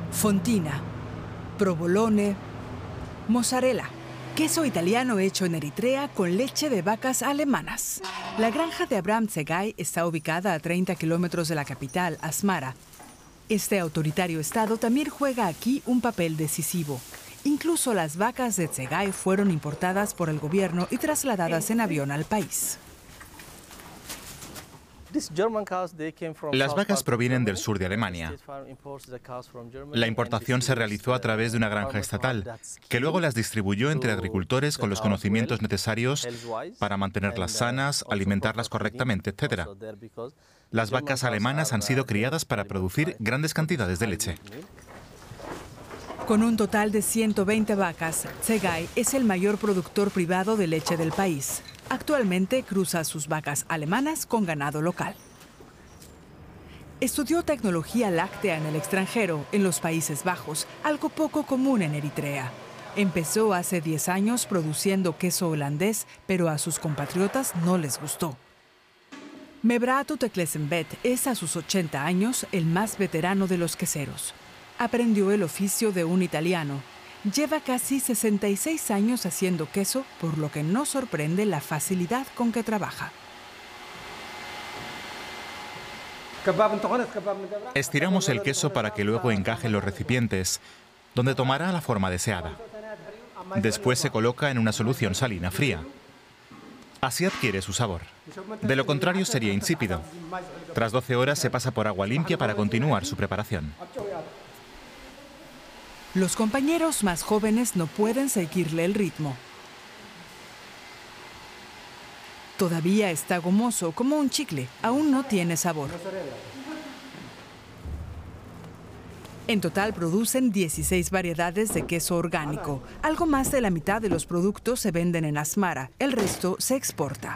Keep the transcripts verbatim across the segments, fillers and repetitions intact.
fontina, provolone, mozzarella, queso italiano hecho en Eritrea con leche de vacas alemanas. La granja de Abraham Tsegai está ubicada a treinta kilómetros de la capital, Asmara. Este autoritario estado también juega aquí un papel decisivo. Incluso las vacas de Tsegai fueron importadas por el gobierno y trasladadas en avión al país. Las vacas provienen del sur de Alemania. La importación se realizó a través de una granja estatal, que luego las distribuyó entre agricultores con los conocimientos necesarios para mantenerlas sanas, alimentarlas correctamente, etcétera. Las vacas alemanas han sido criadas para producir grandes cantidades de leche. Con un total de ciento veinte vacas, Tsegai es el mayor productor privado de leche del país. Actualmente cruza sus vacas alemanas con ganado local. Estudió tecnología láctea en el extranjero, en los Países Bajos, algo poco común en Eritrea. Empezó hace diez años produciendo queso holandés, pero a sus compatriotas no les gustó. Mebratu Teklesembet es a sus ochenta años el más veterano de los queseros. Aprendió el oficio de un italiano. Lleva casi sesenta y seis años haciendo queso, por lo que no sorprende la facilidad con que trabaja. Estiramos el queso para que luego encaje en los recipientes, donde tomará la forma deseada. Después se coloca en una solución salina fría. Así adquiere su sabor. De lo contrario sería insípido. Tras doce horas se pasa por agua limpia para continuar su preparación. Los compañeros más jóvenes no pueden seguirle el ritmo. Todavía está gomoso, como un chicle, aún no tiene sabor. En total producen dieciséis variedades de queso orgánico. Algo más de la mitad de los productos se venden en Asmara, el resto se exporta.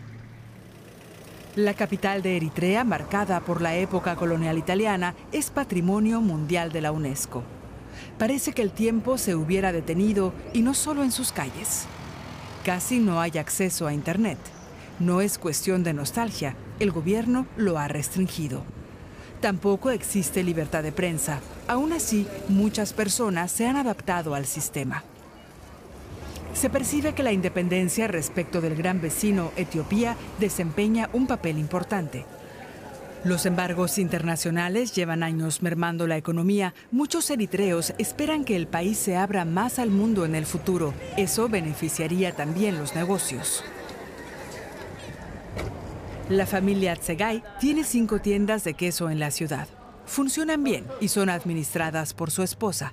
La capital de Eritrea, marcada por la época colonial italiana, es Patrimonio Mundial de la UNESCO. Parece que el tiempo se hubiera detenido, y no solo en sus calles. Casi no hay acceso a Internet. No es cuestión de nostalgia, el gobierno lo ha restringido. Tampoco existe libertad de prensa. Aún así, muchas personas se han adaptado al sistema. Se percibe que la independencia respecto del gran vecino, Etiopía, desempeña un papel importante. Los embargos internacionales llevan años mermando la economía. Muchos eritreos esperan que el país se abra más al mundo en el futuro. Eso beneficiaría también los negocios. La familia Tsegai tiene cinco tiendas de queso en la ciudad. Funcionan bien y son administradas por su esposa.